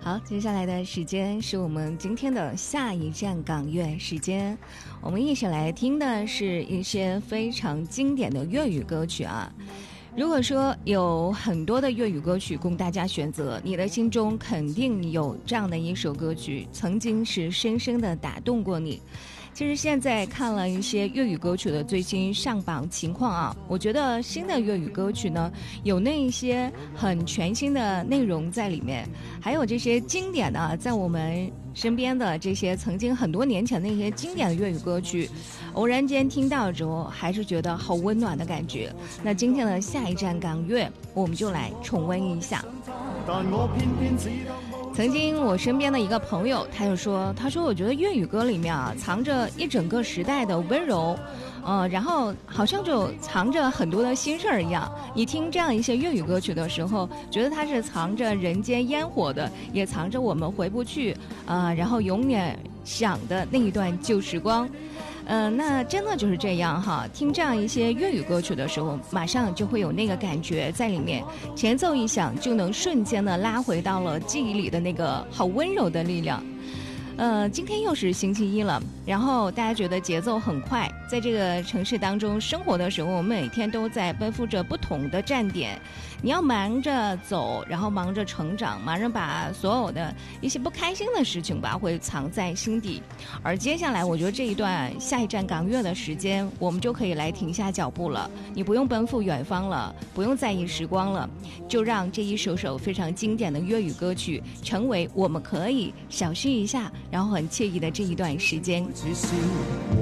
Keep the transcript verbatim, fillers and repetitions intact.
好，接下来的时间是我们今天的下一站港乐时间，我们一起来听的是一些非常经典的粤语歌曲啊。如果说有很多的粤语歌曲供大家选择，你的心中肯定有这样的一首歌曲，曾经是深深的打动过你。其实现在看了一些粤语歌曲的最新上榜情况啊，我觉得新的粤语歌曲呢，有那一些很全新的内容在里面，还有这些经典的，在我们身边的这些曾经很多年前的一些经典的粤语歌曲，偶然间听到之后，还是觉得好温暖的感觉。那今天的下一站港乐，我们就来重温一下。曾经我身边的一个朋友，他就说，他说我觉得粤语歌里面啊，藏着一整个时代的温柔，呃，然后好像就藏着很多的心事儿一样。你听这样一些粤语歌曲的时候，觉得它是藏着人间烟火的，也藏着我们回不去，呃，然后永远想的那一段旧时光。嗯、呃，那真的就是这样哈。听这样一些粤语歌曲的时候，马上就会有那个感觉在里面，前奏一响，就能瞬间的拉回到了记忆里的那个好温柔的力量。呃，今天又是星期一了，然后大家觉得节奏很快，在这个城市当中生活的时候，我们每天都在奔赴着不同的站点，你要忙着走，然后忙着成长，忙着把所有的一些不开心的事情吧，会藏在心底。而接下来，我觉得这一段下一站港乐的时间，我们就可以来停下脚步了。你不用奔赴远方了，不用在意时光了，就让这一首首非常经典的粤语歌曲，成为我们可以小憩一下，然后很惬意的这一段时间。